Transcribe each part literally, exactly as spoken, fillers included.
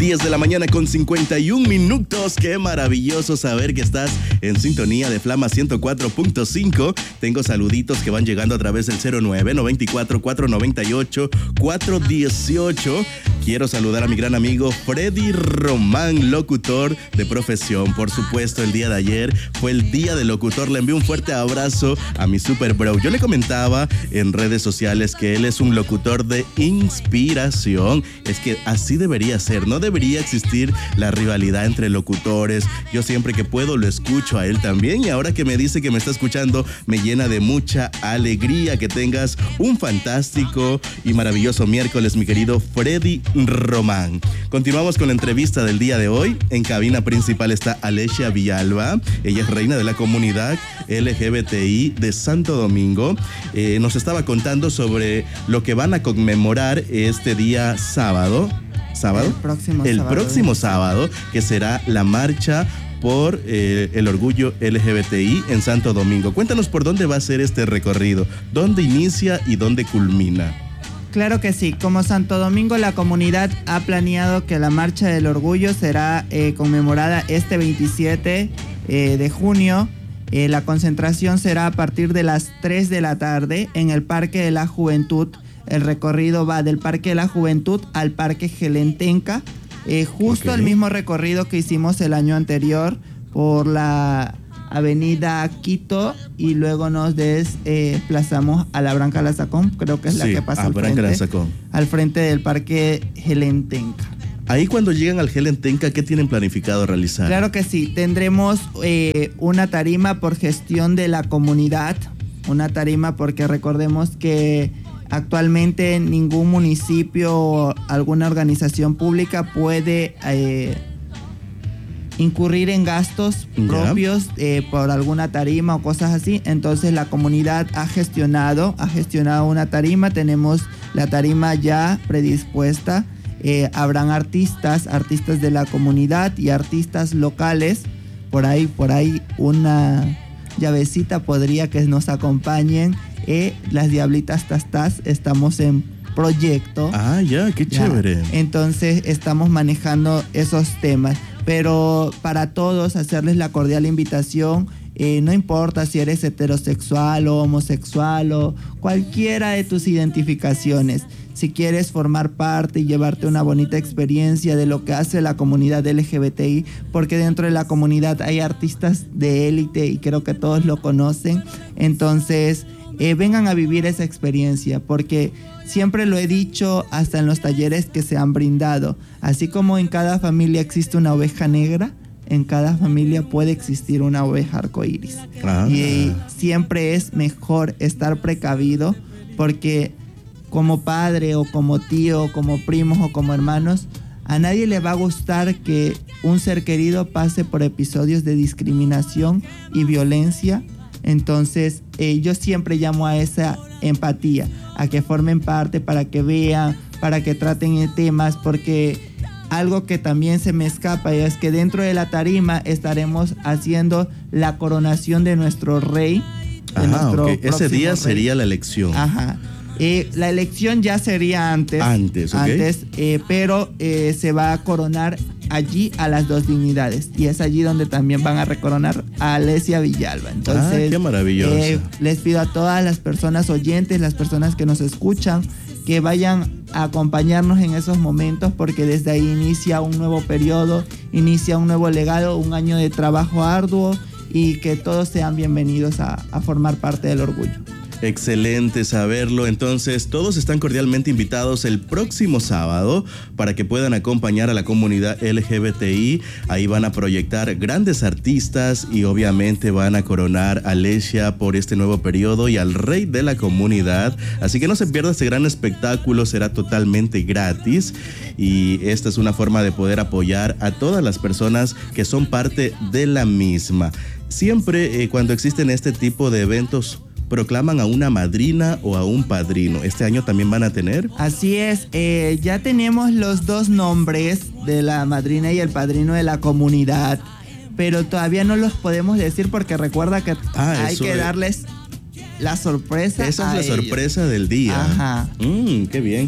diez de la mañana con cincuenta y un minutos. Qué maravilloso saber que estás en sintonía de Flama ciento cuatro punto cinco. Tengo saluditos que van llegando a través del cero nueve, noventa y cuatro, cuatrocientos noventa y ocho, cuatrocientos dieciocho. Quiero saludar a mi gran amigo Freddy Román, locutor de profesión. Por supuesto, el día de ayer fue el día del locutor. Le envío un fuerte abrazo a mi super bro. Yo le comentaba en redes sociales que él es un locutor de inspiración. Es que así debería ser. No debería existir la rivalidad entre locutores. Yo siempre que puedo lo escucho a él también. Y ahora que me dice que me está escuchando, me llena de mucha alegría. Que tengas un fantástico y maravilloso miércoles, mi querido Freddy Román. Continuamos con la entrevista del día de hoy. En cabina principal está Alesia Villalba. Ella es reina de la comunidad L G B T I de Santo Domingo. Eh, nos estaba contando sobre lo que van a conmemorar este día sábado. ¿Sábado? El próximo el sábado. próximo sábado, que será la marcha por eh, el orgullo L G B T I en Santo Domingo. Cuéntanos por dónde va a ser este recorrido, dónde inicia y dónde culmina. Claro que sí, como Santo Domingo la comunidad ha planeado que la Marcha del Orgullo será eh, conmemorada este veintisiete eh, de junio. Eh, la concentración será a partir de las tres de la tarde en el Parque de la Juventud. El recorrido va del Parque de la Juventud al Parque Gelentenca, eh, justo okay. el mismo recorrido que hicimos el año anterior por la Avenida Quito y luego nos desplazamos eh, a la Branca Lazacón, creo que es la sí, que pasa al, al frente, Lazacón. al frente del Parque Gelentenca. Ahí cuando llegan al Gelentenca, ¿qué tienen planificado realizar? Claro que sí, tendremos eh, una tarima por gestión de la comunidad, una tarima porque recordemos que actualmente ningún municipio o alguna organización pública puede eh, incurrir en gastos ¿Ya? propios eh, por alguna tarima o cosas así. Entonces la comunidad ha gestionado, ha gestionado una tarima. Tenemos la tarima ya predispuesta. Eh, habrán artistas, artistas de la comunidad y artistas locales. Por ahí, por ahí una llavecita podría que nos acompañen. Eh, las Diablitas Tastás, estamos en proyecto. Ah, ya, qué chévere. Ya. Entonces estamos manejando esos temas. Pero para todos hacerles la cordial invitación, eh, no importa si eres heterosexual o homosexual o cualquiera de tus identificaciones. Si quieres formar parte y llevarte una bonita experiencia de lo que hace la comunidad L G B T I, porque dentro de la comunidad hay artistas de élite y creo que todos lo conocen, entonces eh, vengan a vivir esa experiencia, porque siempre lo he dicho hasta en los talleres que se han brindado, así como en cada familia existe una oveja negra, en cada familia puede existir una oveja arcoíris. Ah. Y siempre es mejor estar precavido, porque como padre o como tío, o como primos o como hermanos, a nadie le va a gustar que un ser querido pase por episodios de discriminación y violencia. Entonces eh, yo siempre llamo a esa empatía, a que formen parte, para que vean, para que traten temas, porque algo que también se me escapa es que dentro de la tarima estaremos haciendo la coronación de nuestro rey. De Ajá, nuestro okay. Ese día rey. Sería la elección. Ajá. Eh, la elección ya sería antes. Antes, okay. Antes, eh, pero eh, se va a coronar allí a las dos dignidades. Y es allí donde también van a recoronar a Alesia Villalba. Entonces, ah, qué maravilloso. Eh, les pido a todas las personas oyentes, las personas que nos escuchan, que vayan a acompañarnos en esos momentos, porque desde ahí inicia un nuevo periodo, inicia un nuevo legado, un año de trabajo arduo, y que todos sean bienvenidos a, a formar parte del orgullo. Excelente saberlo. Entonces, todos están cordialmente invitados el próximo sábado para que puedan acompañar a la comunidad L G B T I. Ahí van a proyectar grandes artistas y obviamente van a coronar a Alesia por este nuevo periodo y al rey de la comunidad. Así que no se pierda este gran espectáculo, será totalmente gratis y esta es una forma de poder apoyar a todas las personas que son parte de la misma. Siempre eh, cuando existen este tipo de eventos, proclaman a una madrina o a un padrino. ¿Este año también van a tener? Así es, eh, ya tenemos los dos nombres de la madrina y el padrino de la comunidad, pero todavía no los podemos decir porque recuerda que ah, hay que es. darles la sorpresa. Esa es la ellos. sorpresa del día. Ajá. Mm, qué bien.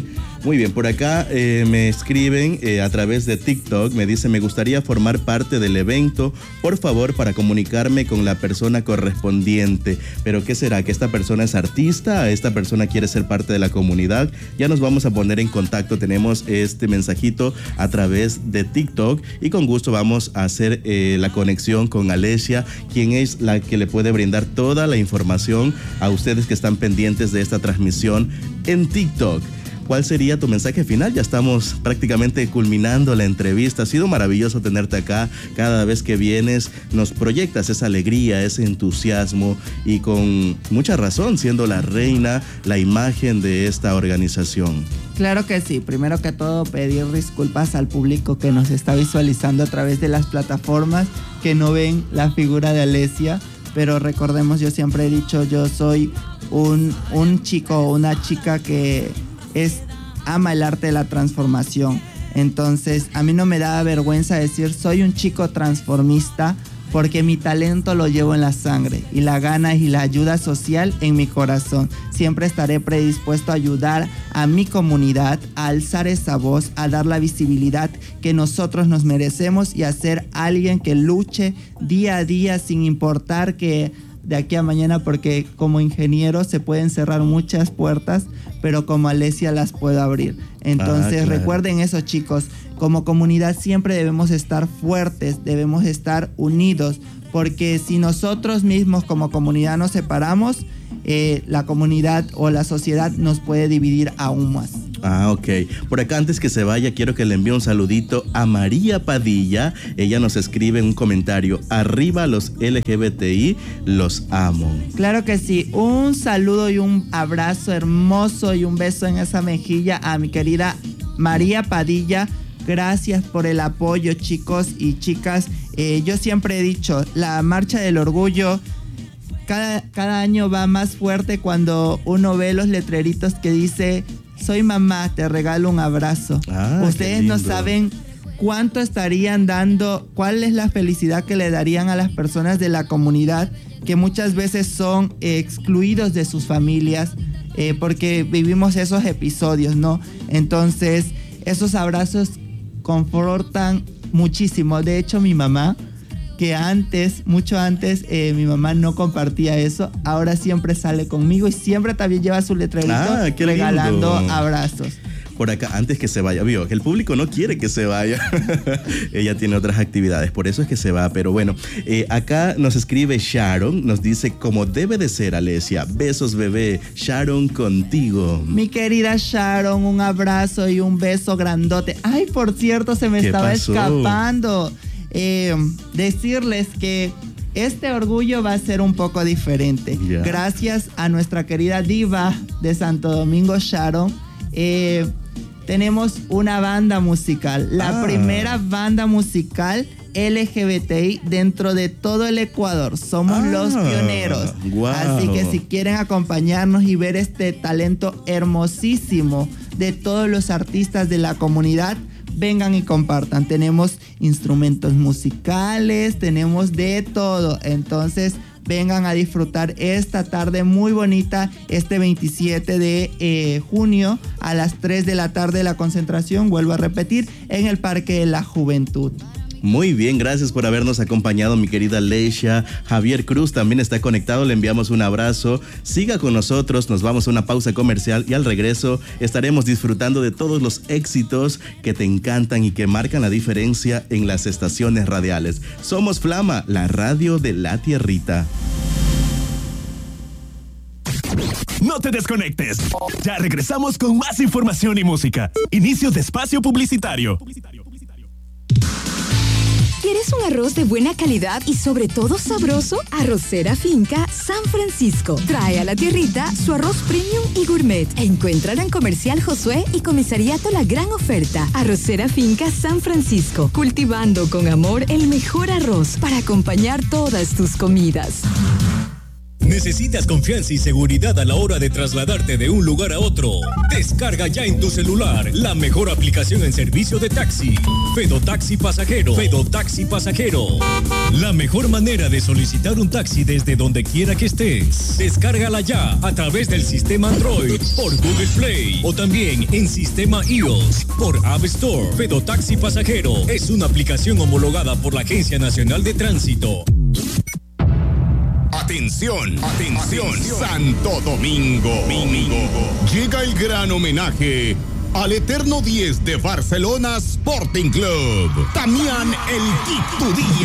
Muy bien, por acá eh, me escriben eh, a través de TikTok, me dice, me gustaría formar parte del evento, por favor, para comunicarme con la persona correspondiente. Pero ¿qué será? ¿Que esta persona es artista? ¿Esta persona quiere ser parte de la comunidad? Ya nos vamos a poner en contacto, tenemos este mensajito a través de TikTok y con gusto vamos a hacer eh, la conexión con Alesia, quien es la que le puede brindar toda la información a ustedes que están pendientes de esta transmisión en TikTok. ¿Cuál sería tu mensaje final? Ya estamos prácticamente culminando la entrevista. Ha sido maravilloso tenerte acá. Cada vez que vienes nos proyectas esa alegría, ese entusiasmo y con mucha razón, siendo la reina, la imagen de esta organización. Claro que sí. Primero que todo, pedir disculpas al público que nos está visualizando a través de las plataformas, que no ven la figura de Alesia. Pero recordemos, yo siempre he dicho, yo soy un, un chico o una chica que es, ama el arte de la transformación. Entonces, a mí no me da vergüenza decir soy un chico transformista, porque mi talento lo llevo en la sangre y la gana y la ayuda social en mi corazón. Siempre estaré predispuesto a ayudar a mi comunidad, a alzar esa voz, a dar la visibilidad que nosotros nos merecemos y a ser alguien que luche día a día sin importar que de aquí a mañana, porque como ingeniero se pueden cerrar muchas puertas, pero como Alesia las puedo abrir. Entonces, ah, claro. Recuerden eso, chicos, como comunidad siempre debemos estar fuertes, debemos estar unidos, porque si nosotros mismos como comunidad nos separamos, eh, la comunidad o la sociedad nos puede dividir aún más. Ah, ok. Por acá, antes que se vaya, quiero que le envíe un saludito a María Padilla. Ella nos escribe un comentario: arriba los L G B T I, los amo. Claro que sí. Un saludo y un abrazo hermoso y un beso en esa mejilla a mi querida María Padilla. Gracias por el apoyo, chicos y chicas. Eh, yo siempre he dicho, la Marcha del Orgullo cada, cada año va más fuerte cuando uno ve los letreritos que dice: soy mamá, te regalo un abrazo. Ah, ustedes no saben cuánto estarían dando, cuál es la felicidad que le darían a las personas de la comunidad que muchas veces son eh, excluidos de sus familias, eh, porque vivimos esos episodios, ¿no? Entonces, esos abrazos confortan muchísimo. De hecho, mi mamá, que antes, mucho antes, eh, mi mamá no compartía eso, ahora siempre sale conmigo y siempre también lleva su letrerito ah, regalando lindo. Abrazos. Por acá, antes que se vaya, vio que el público no quiere que se vaya. Ella tiene otras actividades, por eso es que se va. Pero bueno, eh, acá nos escribe Sharon, nos dice: como debe de ser, Alesia. Besos, bebé. Sharon, contigo. Mi querida Sharon, un abrazo y un beso grandote. Ay, por cierto, se me estaba pasó? escapando. Eh, decirles que este orgullo va a ser un poco diferente. Yeah. Gracias a nuestra querida diva de Santo Domingo, Sharon, eh, tenemos una banda musical, la ah. primera banda musical L G B T I dentro de todo el Ecuador. Somos ah, los pioneros. Wow. Así que si quieren acompañarnos y ver este talento hermosísimo de todos los artistas de la comunidad, vengan y compartan. Tenemos instrumentos musicales, tenemos de todo. Entonces, vengan a disfrutar esta tarde muy bonita, este veintisiete de eh, junio a las tres de la tarde, la concentración, vuelvo a repetir, en el Parque de la Juventud. Muy bien, gracias por habernos acompañado, mi querida Alesia. Javier Cruz también está conectado, le enviamos un abrazo. Siga con nosotros, nos vamos a una pausa comercial y al regreso estaremos disfrutando de todos los éxitos que te encantan y que marcan la diferencia en las estaciones radiales. Somos Flama, la radio de la tierrita. No te desconectes. Ya regresamos con más información y música. Inicio de espacio publicitario. ¿Quieres un arroz de buena calidad y sobre todo sabroso? Arrocera Finca San Francisco trae a la tierrita su arroz premium y gourmet. Encuéntralo en Comercial Josué y Comisariato La Gran Oferta. Arrocera Finca San Francisco, cultivando con amor el mejor arroz para acompañar todas tus comidas. ¿Necesitas confianza y seguridad a la hora de trasladarte de un lugar a otro? Descarga ya en tu celular la mejor aplicación en servicio de taxi. Fedotaxi Pasajero. Fedotaxi Pasajero. La mejor manera de solicitar un taxi desde donde quiera que estés. Descárgala ya a través del sistema Android por Google Play o también en sistema iOS por App Store. Fedotaxi Pasajero es una aplicación homologada por la Agencia Nacional de Tránsito. Atención, atención, Santo Domingo. Domingo. Llega el gran homenaje al eterno diez de Barcelona Sporting Club, Damián El Tito Díaz.